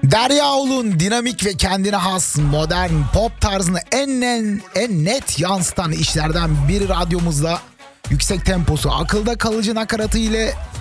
Derya Oğlun dinamik ve kendine has modern pop tarzını en net yansıtan işlerden biri radyomuzda. Yüksek temposu, akılda kalıcı nakaratı ile